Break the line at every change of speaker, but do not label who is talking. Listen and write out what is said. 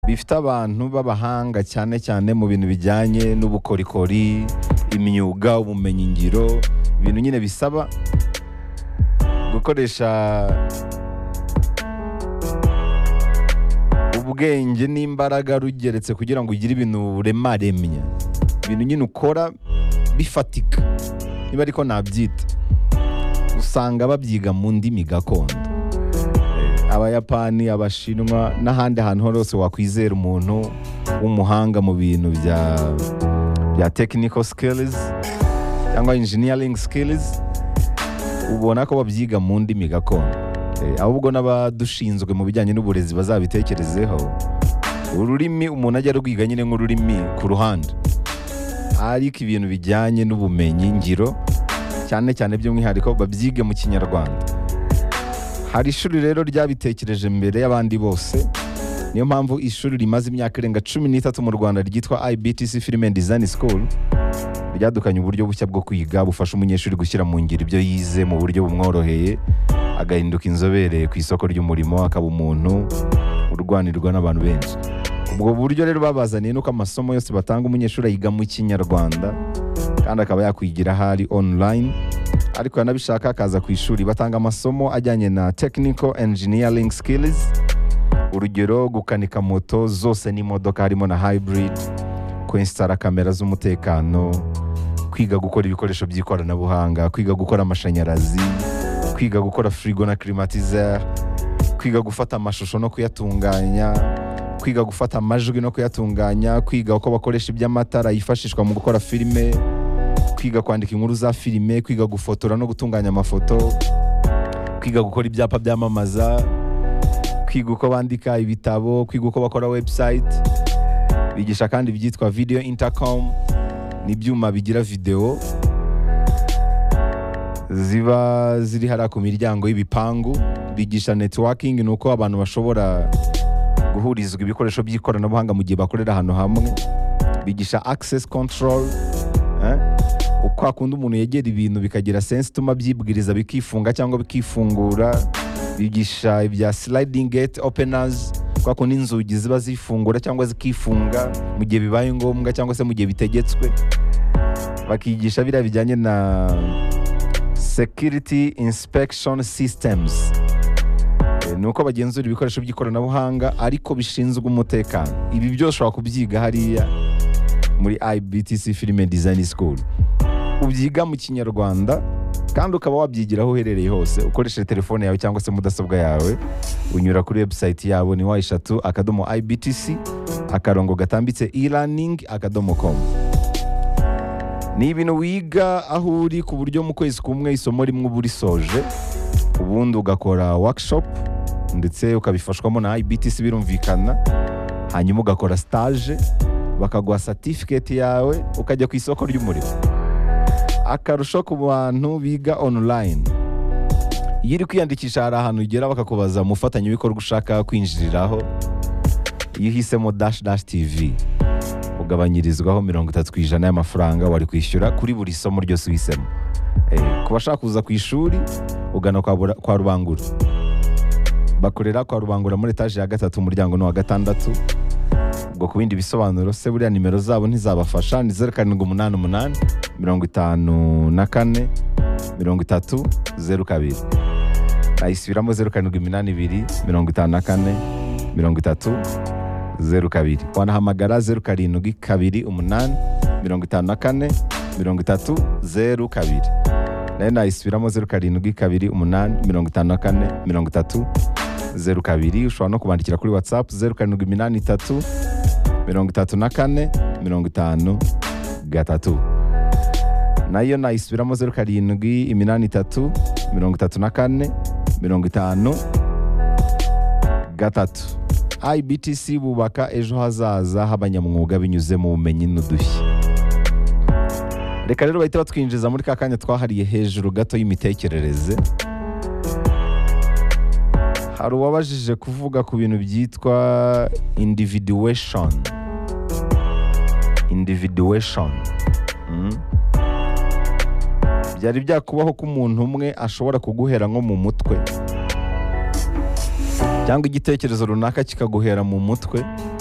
bifite abantu b'abahanga cyane cyane mu bintu bijyanye n'ubukorikori, imyuga, ubumenyingiro, ibintu nyine bisaba gukoresha ubwenge n'imbaraga rugeretse kugira ngo ugire ibintu uremaremye, ibintu nyine ukora bifatika, niba ariko nabyita. Usanga babyiga mu ndimi gakondo. Abayapani, abashinwa n'ahandi hantu hose wakwizera umuntu w'umuhanga mu bintu bya technical skills cyangwa engineering skills, ubona ko babyiga mu ndimi gakondo. Ahubwo n'abadushinzwe mu bijyanye n'uburezi bazabitekerezeho, ururimi umuntu ajya rwiga nyine nk'ururimi ku ruhande, ariko ibintu bijyanye n'ubumenyi ngiro cyane cyane by'umwihariko babyige mu Kinyarwanda. Hari ishuri rero ryabitekereje mbere y'abandi bose, niyo mpamvu ishuri rimaze imyaka irenga 13 mu Rwanda ryitwa IBTC Film and Design School ryadukanye uburyo bushya bwo kwiga bufasha umunyeshuri gushyira mu ngiro ibyo yize mu buryo bumworoheye, agahinduka inzobere ku isoko ry'umurimo, akaba umuntu urwanirwa n'abantu benshi. Ubwo buryo rero babazaniye nuko amasomo yose batanga umunyeshuri ayiga mu Kinyarwanda kandi akaba yakwigira ahari online, ariko yanabishaka akaza ku ishuri. Batanga amasomo ajyanye na technical engineering skills, urugero gukanika moto zose n'imodoka harimo na hybrid, kwinstara kamera z'umutekano, kwiga gukora ibikoresho by'ikoranabuhanga, kwiga gukora amashanyarazi, kwiga gukora frigo na climatizer, kwiga gufata amashusho no kuyatunganya, kwiga gufata amajwi no kuyatunganya, kwiga uko bakoresha iby'amatara yifashishwa mu gukora filime, kwiga kwandika inkuru za filime, kwiga gufotora no gutunganya amafoto, kwiga gukora ibyapa byamamaza, kwiga uko bandika ibitabo, kwiga uko bakora website. Bigisha kandi ibyitwa video intercom, n'ibyuma bigira video ziba ziri hariya ku miryango y'ibipangu. Bigisha networking, nuko abantu bashobora guhurizwa ibikoresho by'ikoranabuhanga mu gihe bakorera ahantu hamwe. Bigisha access control, uko akunda umuntu yegera ibintu bikagira sense ituma byibwiriza bikifunga cyangwa bikifungura. Bigisha ibya sliding gate openers, kwa kundi inzugi ziba zifungura cyangwa zikifunga mu gihe bibaye ngombwa cyangwa se mu gihe bitegetswe. Bakigisha biriya bijyanye na security inspection systems, nuko bagenzura ibikoresho by'ikoranabuhanga ariko bishinzwe umutekano. Ibi byose ushobora kubyiga hariya muri IBTC Film and Design School. Ubyiga mu Kinyarwanda kandi ukaba wabyigira aho uherereye hose ukoresheje telefone yawe cyangwa se mudasobwa yawe. Unyura kuri website yabo ni wa3ibtc_e-learning.com. Ni ibintu wiga aho uri ku buryo mu kwezi kumwe isomo rimwe uba urisoje, ubundi ugakora workshop ndetse ukabifashwamo na IBTC birumvikana, hanyuma ugakora stage bakaguha certificate yawe ukajya ku isoko ry'umurimo. Akarusho ku bantu biga online, iyo uri kwiyandikisha hari ahantu ugera bakakubaza umufatanyabikorwa ushaka kwinjiriraho. Iyo uhisemo dash TV ugabanyirizwaho 30% y'amafaranga wari kwishyura kuri buri somo ryose uhisemo. Ku bashaka kuza ku ishuri ugana kwa Rubangura, bakorera kwa Rubangura muri etage ya 3 umuryango no wa 6. Ubwo ku bindi bisobanuro se buriya nimero zabo ntizabafasha, ni 0788 54 3002. Ayisubiramo 0782 54 3002. Wanahamagara 0728 54 3002. Nayo nayisubiramo 0728 54 3002. Ushobora no kubandikira kuri WhatsApp 0783 34 53. Nayo nayisubiramo 0783 34 53. IBTC bubaka ejo hazaza h'abanyamwuga binyuze mu bumenyi n'udushya. Reka rero bahita batwinjiza muri ka kanya twahariye hejuru gato y'imitekerereze. Hari uwabajije kuvuga ku bintu byitwa individuation. Byari byakubaho ko umuntu umwe ashobora kuguhera nko mu mutwe cyangwa igitekerezo runaka kikaguhera mu mutwe